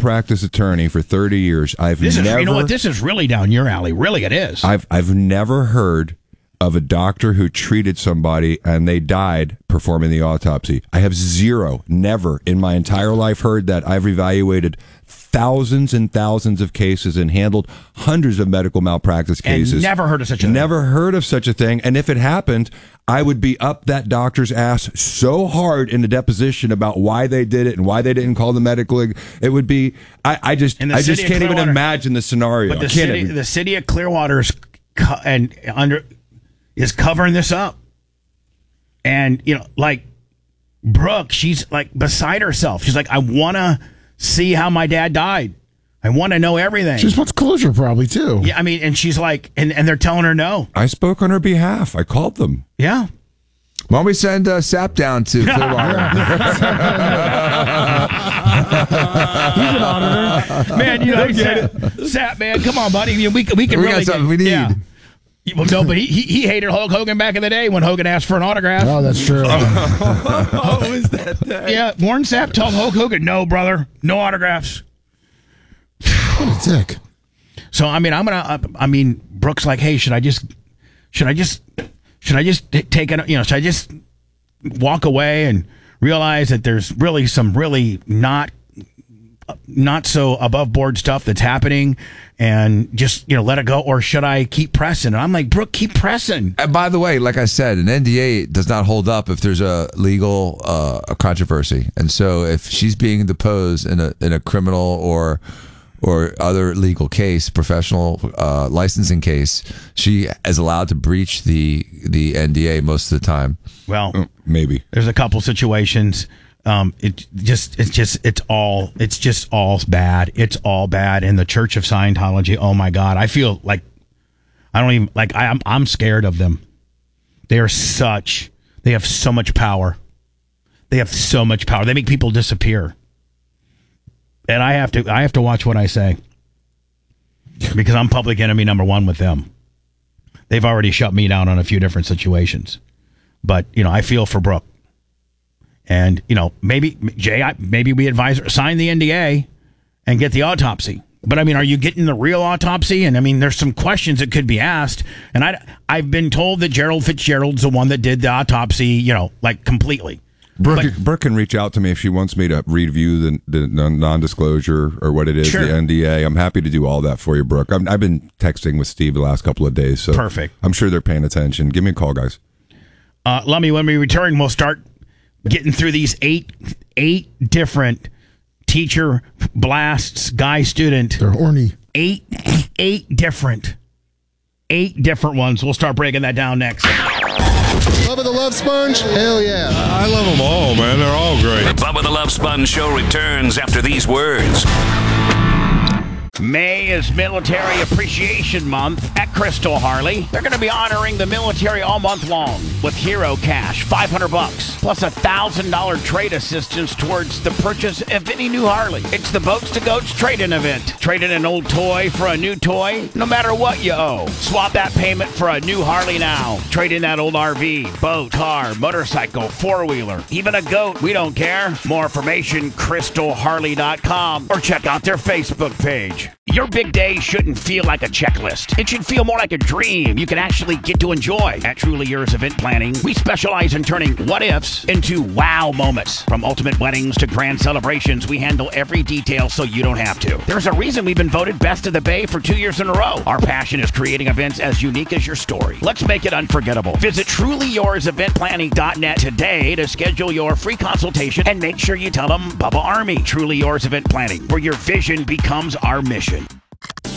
malpractice attorney for 30 years. You know what? This is really down your alley. Really, it is. I've never heard of a doctor who treated somebody and they died performing the autopsy. I have never in my entire life heard that. I've evaluated thousands and thousands of cases and handled hundreds of medical malpractice cases. And never heard of such a thing. Never heard of such a thing. And if it happened, I would be up that doctor's ass so hard in the deposition about why they did it and why they didn't call the medical. It would be, I just can't even imagine the scenario. But the city of Clearwater is covering this up. And, like Brooke, she's like beside herself. She's like, I want to see how my dad died. I want to know everything. She just wants closure probably, too. Yeah, I mean, and she's like, and they're telling her no. I spoke on her behalf. I called them. Yeah. Why don't we send Sap down to Clearwater? He's an auditor. Man, Sap, man, come on, buddy. We can really got something we need. Yeah. Well, no, but he hated Hulk Hogan back in the day when Hogan asked for an autograph. Oh, that's true. What was that day? Yeah, Warren Sapp told Hulk Hogan, no, brother, no autographs. What a dick. So, I mean, Brooke's like, hey, should I just take it, should I just walk away and realize that there's really some really not so above board stuff that's happening and just, let it go? Or should I keep pressing? And I'm like, Brooke, keep pressing. And by the way, like I said, an NDA does not hold up if there's a legal controversy. And so if she's being deposed in a criminal or other legal case, professional licensing case, she is allowed to breach the NDA most of the time. Well, maybe there's a couple situations. It's just all bad. It's all bad. And the Church of Scientology, oh my God, I feel like I'm scared of them. They have so much power. They have so much power. They make people disappear. And I have to watch what I say because I'm public enemy number one with them. They've already shut me down on a few different situations, but I feel for Brooke. And, maybe, Jay, maybe we advise her, sign the NDA and get the autopsy. But, are you getting the real autopsy? And, there's some questions that could be asked. And I've been told that Gerald Fitzgerald's the one that did the autopsy, completely. Brooke can reach out to me if she wants me to review the non-disclosure or what it is, sure. The NDA. I'm happy to do all that for you, Brooke. I've been texting with Steve the last couple of days. So perfect. I'm sure they're paying attention. Give me a call, guys. Lummy, when we return, we'll start getting through these eight different teacher blasts, guy student. They're horny. Eight different ones. We'll start breaking that down next. Bubba the Love Sponge? Hell yeah. I love them all, man. They're all great. The Bubba the Love Sponge Show returns after these words. May is Military Appreciation Month at Crystal Harley. They're going to be honoring the military all month long with Hero Cash, $500, plus $1,000 trade assistance towards the purchase of any new Harley. It's the Boats to Goats trade-in event. Trade in an old toy for a new toy, no matter what you owe. Swap that payment for a new Harley now. Trade in that old RV, boat, car, motorcycle, four-wheeler, even a goat. We don't care. More information, crystalharley.com, or check out their Facebook page. Your big day shouldn't feel like a checklist. It should feel more like a dream you can actually get to enjoy. At Truly Yours Event Planning, we specialize in turning what-ifs into wow moments. From ultimate weddings to grand celebrations, we handle every detail so you don't have to. There's a reason we've been voted Best of the Bay for 2 years in a row. Our passion is creating events as unique as your story. Let's make it unforgettable. Visit TrulyYoursEventPlanning.net today to schedule your free consultation and make sure you tell them Bubba Army. Truly Yours Event Planning, where your vision becomes our mission.